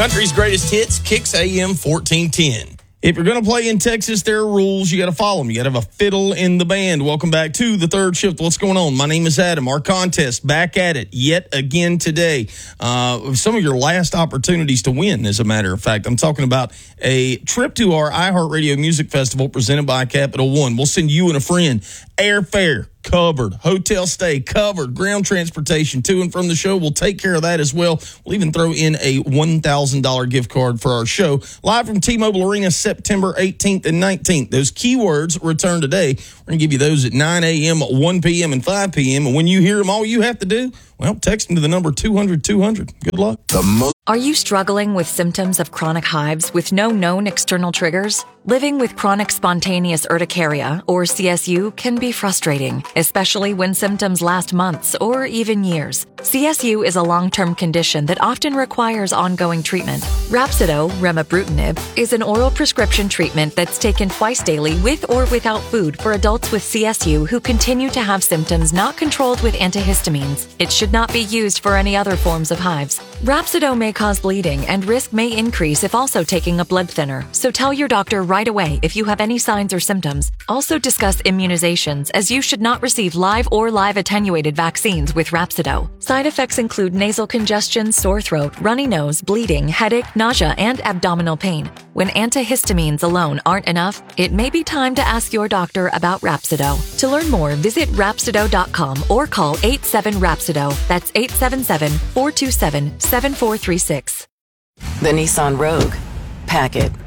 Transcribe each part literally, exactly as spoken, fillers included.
Country's greatest hits, Kicks A M fourteen ten. If you're going to play in Texas, there are rules. You got to follow them. You got to have a fiddle in the band. Welcome back to the third shift. What's going on? My name is Adam. Our contest back at it yet again today. Uh, some of your last opportunities to win, as a matter of fact. I'm talking about a trip to our iHeartRadio Music Festival presented by Capital One. We'll send you and a friend airfare covered, hotel stay covered, ground transportation to and from the show. We'll take care of that as well. We'll even throw in a one thousand dollars gift card for our show. Live from T-Mobile Arena, September eighteenth and nineteenth. Those keywords return today. We're going to give you those at nine a.m., one p.m., and five p.m. And when you hear them, all you have to do, well, text them to the number two hundred two hundred. Good luck. The mo- Are you struggling with symptoms of chronic hives with no known external triggers? Living with chronic spontaneous urticaria, or C S U, can be frustrating, especially when symptoms last months or even years. C S U is a long-term condition that often requires ongoing treatment. Rhapsido, remibrutinib, is an oral prescription treatment that's taken twice daily with or without food for adults with C S U who continue to have symptoms not controlled with antihistamines. It should not be used for any other forms of hives. Rhapsido may cause bleeding and risk may increase if also taking a blood thinner, so tell your doctor right away if you have any signs or symptoms. Also discuss immunizations, as you should not receive live or live attenuated vaccines with Rhapsido. Side effects include nasal congestion, sore throat, runny nose, bleeding, headache, nausea, and abdominal pain. When antihistamines alone aren't enough, it may be time to ask your doctor about Rhapsido. To learn more, visit Rhapsido dot com or call eight seven Rhapsido. That's eight seven seven, four two seven, seven four three six. The Nissan Rogue. Pack it.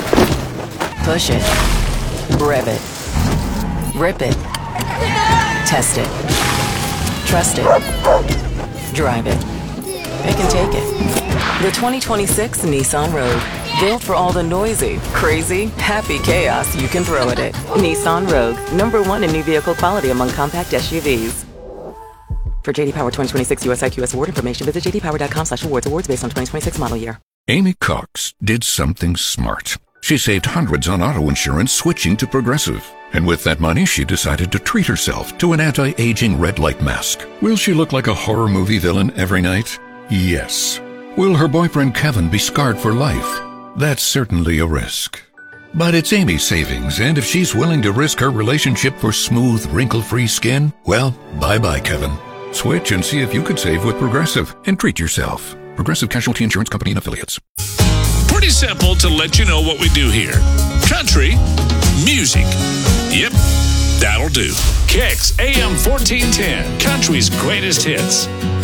Push it. Rev it. Rip it. Test it. Trust it. Drive it. It can take it. The twenty twenty-six Nissan Rogue. Built for all the noisy, crazy, happy chaos you can throw at it. Nissan Rogue. Number one in new vehicle quality among compact S U Vs. For J D Power twenty twenty-six U S I Q S award information, visit j d power dot com slash awards. Awards based on twenty twenty-six model year. Amy Cox did something smart. She saved hundreds on auto insurance switching to Progressive. And with that money, she decided to treat herself to an anti-aging red light mask. Will she look like a horror movie villain every night? Yes. Will her boyfriend Kevin be scarred for life? That's certainly a risk. But it's Amy's savings, and if she's willing to risk her relationship for smooth, wrinkle-free skin, well, bye-bye, Kevin. Switch and see if you could save with Progressive and treat yourself. Progressive Casualty Insurance Company and Affiliates. Pretty simple to let you know what we do here. Country, music. Yep, that'll do. Kicks A M fourteen ten, Country's greatest hits.